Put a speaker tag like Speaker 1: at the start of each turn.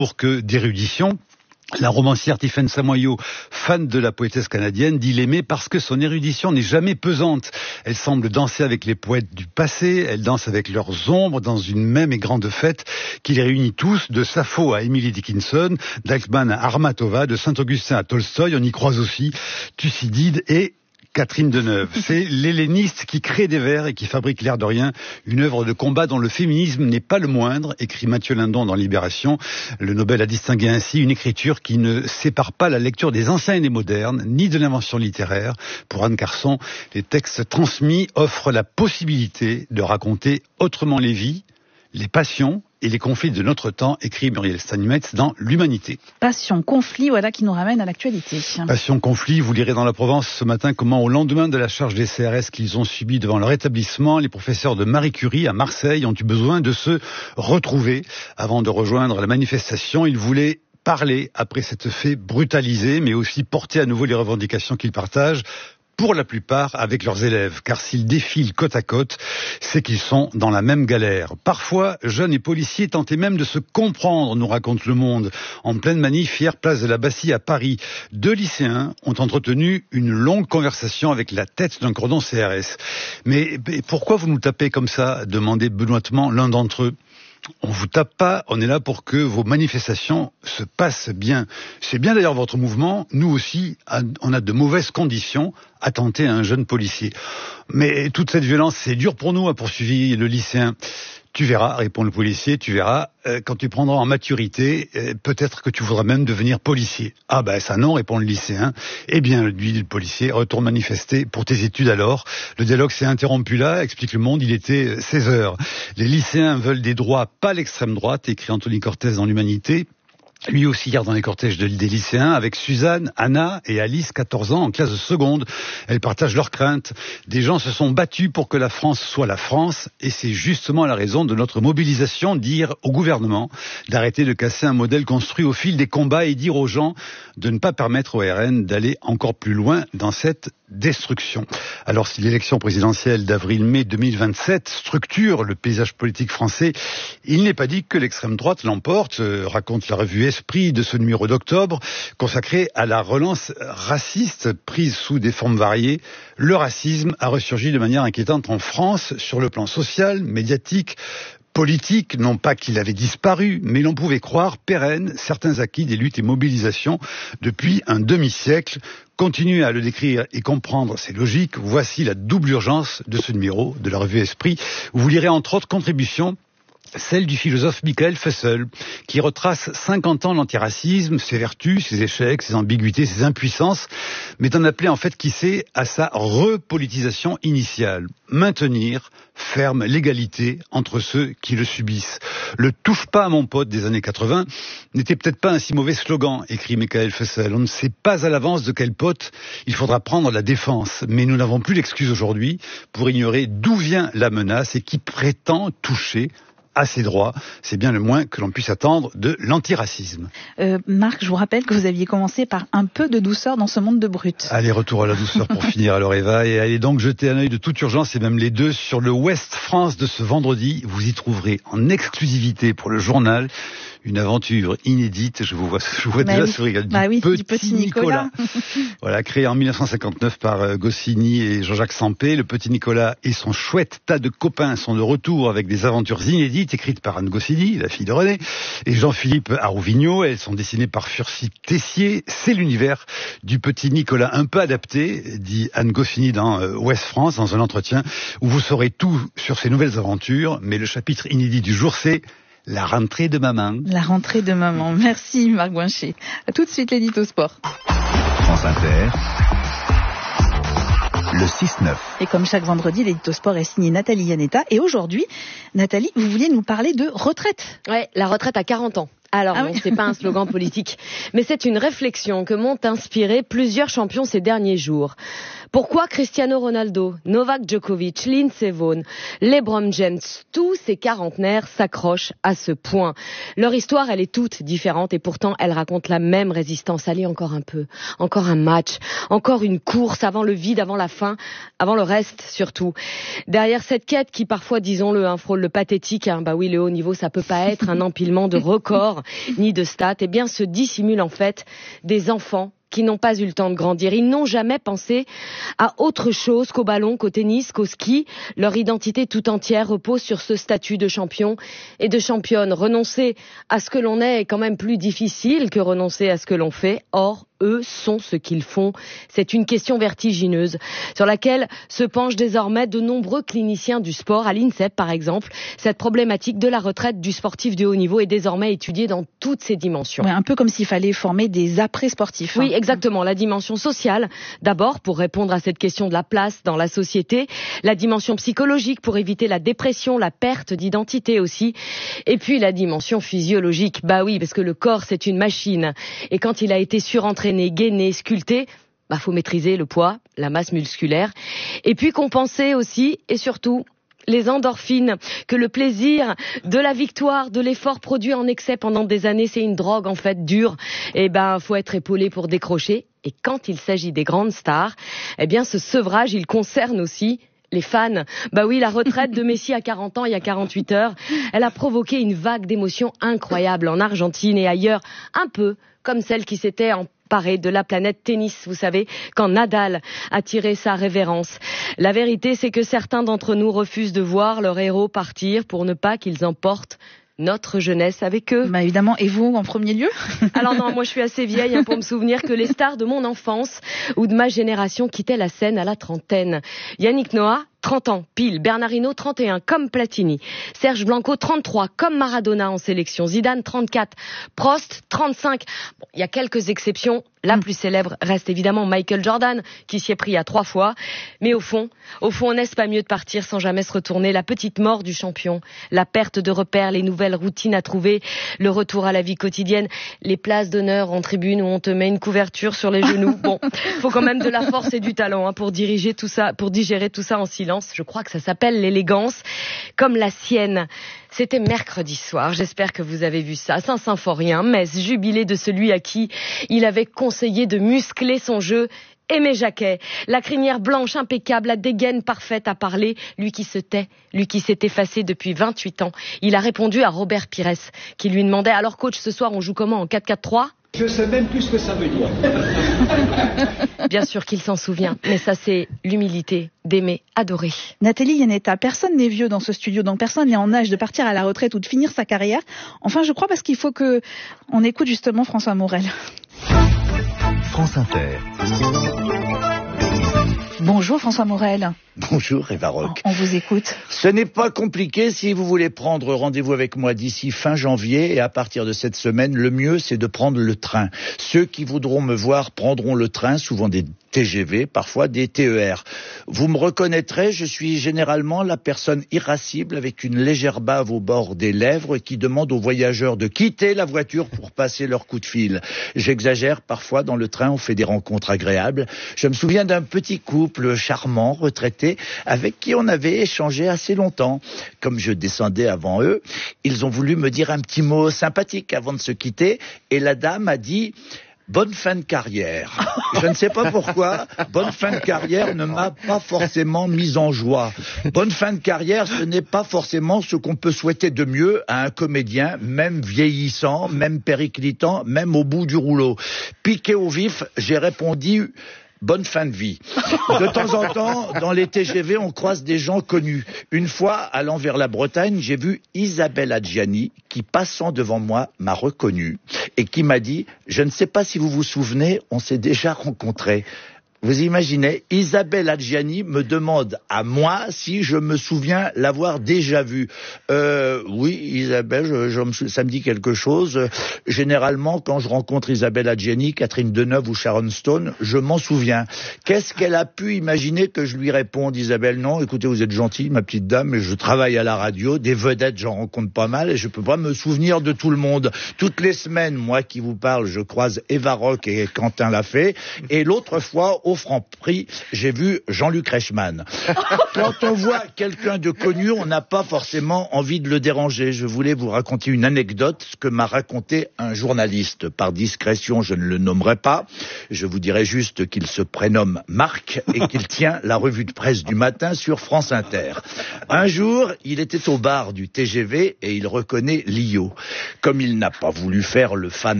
Speaker 1: pour que d'érudition. La romancière Tiphaine Samoyo, fan de la poétesse canadienne, dit l'aimer parce que son érudition n'est jamais pesante. Elle semble danser avec les poètes du passé, elle danse avec leurs ombres dans une même et grande fête qui les réunit tous, de Sappho à Emily Dickinson, d'Eichmann à Armatova, de Saint-Augustin à Tolstoï. On y croise aussi Thucydide et Catherine Deneuve. C'est l'helléniste qui crée des vers et qui fabrique l'air de rien une œuvre de combat dont le féminisme n'est pas le moindre, écrit Mathieu Lindon dans Libération. Le Nobel a distingué ainsi une écriture qui ne sépare pas la lecture des anciens et des modernes, ni de l'invention littéraire. Pour Anne Carson, les textes transmis offrent la possibilité de raconter autrement les vies, les passions et les conflits de notre temps, écrit Muriel Steinmetz dans L'Humanité.
Speaker 2: Passion, conflit, voilà qui nous ramène à l'actualité.
Speaker 1: Passion, conflit, vous lirez dans La Provence ce matin comment, au lendemain de la charge des CRS qu'ils ont subi devant leur établissement, les professeurs de Marie Curie à Marseille ont eu besoin de se retrouver. Avant de rejoindre la manifestation, ils voulaient parler après cette fait brutalisée, mais aussi porter à nouveau les revendications qu'ils partagent, pour la plupart avec leurs élèves, car s'ils défilent côte à côte, c'est qu'ils sont dans la même galère. Parfois, jeunes et policiers tentaient même de se comprendre, nous raconte Le Monde. En pleine manif, hier, place de la Bastille à Paris, 2 lycéens ont entretenu une longue conversation avec la tête d'un cordon CRS. Mais pourquoi vous nous tapez comme ça ? Demandait benoîtement l'un d'entre eux. On vous tape pas, on est là pour que vos manifestations se passent bien. C'est bien d'ailleurs votre mouvement, nous aussi, on a de mauvaises conditions à tenter à un jeune policier. Mais toute cette violence, c'est dur pour nous, a poursuivi le lycéen. Tu verras, répond le policier, tu verras, quand tu prendras en maturité, peut-être que tu voudras même devenir policier. Ah ben ça non, répond le lycéen. Eh bien, lui, le policier, retourne manifester pour tes études alors. Le dialogue s'est interrompu là, explique Le Monde, il était 16 heures. Les lycéens veulent des droits, pas l'extrême droite, écrit Anthony Cortez dans L'Humanité. Lui aussi hier dans les cortèges des lycéens avec Suzanne, Anna et Alice, 14 ans, en classe de seconde. Elles partagent leurs craintes. Des gens se sont battus pour que la France soit la France et c'est justement la raison de notre mobilisation, dire au gouvernement d'arrêter de casser un modèle construit au fil des combats et dire aux gens de ne pas permettre au RN d'aller encore plus loin dans cette destruction. Alors si l'élection présidentielle d'avril-mai 2027 structure le paysage politique français, il n'est pas dit que l'extrême droite l'emporte, raconte la revue Esprit de ce numéro d'octobre, consacré à la relance raciste prise sous des formes variées. Le racisme a ressurgi de manière inquiétante en France sur le plan social, médiatique, politique, non pas qu'il avait disparu, mais l'on pouvait croire pérenne certains acquis des luttes et mobilisations depuis un demi-siècle. Continuez à le décrire et comprendre ces logiques. Voici la double urgence de ce numéro de la revue Esprit, où vous lirez entre autres contributions celle du philosophe Michael Fussell, qui retrace 50 ans l'antiracisme, ses vertus, ses échecs, ses ambiguïtés, ses impuissances, mais d'en appeler en fait qui sait à sa repolitisation initiale. Maintenir ferme l'égalité entre ceux qui le subissent. Le touche pas à mon pote des années 80 n'était peut-être pas un si mauvais slogan, écrit Michael Fussell. On ne sait pas à l'avance de quel pote il faudra prendre la défense, mais nous n'avons plus l'excuse aujourd'hui pour ignorer d'où vient la menace et qui prétend toucher à ses droits. C'est bien le moins que l'on puisse attendre de l'antiracisme.
Speaker 2: Marc, je vous rappelle que vous aviez commencé par un peu de douceur dans ce monde de brut.
Speaker 1: Allez, retour à la douceur pour finir alors Eva, et allez donc jeter un œil de toute urgence, et même les deux, sur le Ouest France de ce vendredi. Vous y trouverez en exclusivité pour le journal une aventure inédite. Je vous vois déjà sourire.
Speaker 2: Du petit Nicolas.
Speaker 1: Voilà, créé en 1959 par Goscinny et Jean-Jacques Sampé. Le petit Nicolas et son chouette tas de copains sont de retour avec des aventures inédites écrites par Anne Goscinny, la fille de René, et Jean-Philippe Arouvigno. Elles sont dessinées par Furcy Tessier. C'est l'univers du petit Nicolas un peu adapté, dit Anne Goscinny dans Ouest France, dans un entretien où vous saurez tout sur ces nouvelles aventures. Mais le chapitre inédit du jour, c'est la rentrée de maman.
Speaker 2: La rentrée de maman. Merci Marc Guinchet. À tout de suite l'édito sport.
Speaker 3: France Inter. Le 6-9.
Speaker 2: Et comme chaque vendredi, l'édito sport est signé Nathalie Yanetta. Et aujourd'hui, Nathalie, vous vouliez nous parler de retraite.
Speaker 4: Ouais, la retraite à 40 ans. Alors, bon, c'est pas un slogan politique, mais c'est une réflexion que m'ont inspiré plusieurs champions ces derniers jours. Pourquoi Cristiano Ronaldo, Novak Djokovic, Lindsey Vonn, LeBron James, tous ces quarantenaires s'accrochent à ce point? Leur histoire, elle est toute différente et pourtant elle raconte la même résistance. Allez, encore un peu, encore un match, encore une course avant le vide, avant la fin, avant le reste surtout. Derrière cette quête qui parfois, disons-le, frôle le pathétique, bah oui, le haut niveau, ça peut pas être un empilement de records ni de stats, eh bien se dissimulent en fait des enfants qui n'ont pas eu le temps de grandir. Ils n'ont jamais pensé à autre chose qu'au ballon, qu'au tennis, qu'au ski. Leur identité tout entière repose sur ce statut de champion et de championne. Renoncer à ce que l'on est quand même plus difficile que renoncer à ce que l'on fait. Or, eux sont ce qu'ils font. C'est une question vertigineuse sur laquelle se penchent désormais de nombreux cliniciens du sport. À l'INSEP, par exemple, cette problématique de la retraite du sportif de haut niveau est désormais étudiée dans toutes ses dimensions.
Speaker 2: Ouais, un peu comme s'il fallait former des après-sportifs.
Speaker 4: Oui, exactement. La dimension sociale, d'abord, pour répondre à cette question de la place dans la société. La dimension psychologique, pour éviter la dépression, la perte d'identité aussi. Et puis la dimension physiologique. Bah oui, parce que le corps, c'est une machine. Et quand il a été surentraîné, gainé, sculpté, faut maîtriser le poids, la masse musculaire, et puis compenser aussi et surtout les endorphines, que le plaisir de la victoire, de l'effort produit en excès pendant des années, c'est une drogue en fait dure. Et faut être épaulé pour décrocher. Et quand il s'agit des grandes stars, ce sevrage, il concerne aussi les fans. Bah oui, la retraite de Messi à 40 ans, il y a 48 heures, elle a provoqué une vague d'émotions incroyables en Argentine et ailleurs, un peu comme celle qui s'était emparée de la planète tennis, vous savez, quand Nadal a tiré sa révérence. La vérité, c'est que certains d'entre nous refusent de voir leur héros partir pour ne pas qu'ils emportent notre jeunesse avec eux.
Speaker 2: Évidemment, et vous en premier lieu?
Speaker 4: Alors non, moi je suis assez vieille pour me souvenir que les stars de mon enfance ou de ma génération quittaient la scène à la trentaine. Yannick Noah, 30 ans, pile. Bernard Hinault, 31, comme Platini. Serge Blanco, 33, comme Maradona en sélection. Zidane, 34. Prost, 35. Il y a quelques exceptions. La plus célèbre reste évidemment Michael Jordan, qui s'y est pris à 3 fois. Mais au fond, n'est-ce pas mieux de partir sans jamais se retourner? La petite mort du champion, la perte de repères, les nouvelles routines à trouver, le retour à la vie quotidienne, les places d'honneur en tribune où on te met une couverture sur les genoux. Bon, faut quand même de la force et du talent pour digérer tout ça en silence. Je crois que ça s'appelle l'élégance, comme la sienne. C'était mercredi soir, j'espère que vous avez vu ça. Saint-Symphorien, Metz, jubilé de celui à qui il avait conseillé de muscler son jeu. Aimé Jacquet, la crinière blanche impeccable, la dégaine parfaite à parler, lui qui se tait, lui qui s'est effacé depuis 28 ans. Il a répondu à Robert Pires, qui lui demandait « Alors coach, ce soir on joue comment, en 4-4-3 ?»
Speaker 5: Je sais même plus ce que ça veut dire.
Speaker 4: Bien sûr qu'il s'en souvient, mais ça c'est l'humilité d'aimer, adorer.
Speaker 2: Nathalie Iannetta, personne n'est vieux dans ce studio, donc personne n'est en âge de partir à la retraite ou de finir sa carrière. Enfin, je crois parce qu'il faut que on écoute justement François Morel.
Speaker 3: France Inter.
Speaker 2: Bonjour François Morel.
Speaker 6: Bonjour Eva Rock.
Speaker 2: On vous écoute.
Speaker 6: Ce n'est pas compliqué si vous voulez prendre rendez-vous avec moi d'ici fin janvier, et à partir de cette semaine, le mieux c'est de prendre le train. Ceux qui voudront me voir prendront le train, souvent des TGV, parfois des TER. Vous me reconnaîtrez, je suis généralement la personne irascible avec une légère bave au bord des lèvres qui demande aux voyageurs de quitter la voiture pour passer leur coup de fil. J'exagère, parfois dans le train on fait des rencontres agréables. Je me souviens d'un petit couple charmant, retraité, avec qui on avait échangé assez longtemps. Comme je descendais avant eux, ils ont voulu me dire un petit mot sympathique avant de se quitter, et la dame a dit « Bonne fin de carrière ». Je ne sais pas pourquoi, bonne fin de carrière ne m'a pas forcément mise en joie. Bonne fin de carrière, ce n'est pas forcément ce qu'on peut souhaiter de mieux à un comédien, même vieillissant, même périclitant, même au bout du rouleau. Piqué au vif, j'ai répondu « Bonne fin de vie ». De temps en temps, dans les TGV, on croise des gens connus. Une fois, allant vers la Bretagne, j'ai vu Isabelle Adjani, qui, passant devant moi, m'a reconnu et qui m'a dit « Je ne sais pas si vous vous souvenez, on s'est déjà rencontrés ». Vous imaginez, Isabelle Adjani me demande à moi si je me souviens l'avoir déjà vue. Oui, Isabelle, ça me dit quelque chose. Généralement, quand je rencontre Isabelle Adjani, Catherine Deneuve ou Sharon Stone, je m'en souviens. Qu'est-ce qu'elle a pu imaginer que je lui réponde, Isabelle? Non, écoutez, vous êtes gentille, ma petite dame, mais je travaille à la radio, des vedettes, j'en rencontre pas mal, et je peux pas me souvenir de tout le monde. Toutes les semaines, moi qui vous parle, je croise Eva Rock et Quentin Lafay, et l'autre fois, au Franprix, j'ai vu Jean-Luc Reichmann. Quand on voit quelqu'un de connu, on n'a pas forcément envie de le déranger. Je voulais vous raconter une anecdote que m'a raconté un journaliste. Par discrétion, je ne le nommerai pas. Je vous dirai juste qu'il se prénomme Marc et qu'il tient la revue de presse du matin sur France Inter. Un jour, il était au bar du TGV et il reconnaît Lio. Comme il n'a pas voulu faire le fan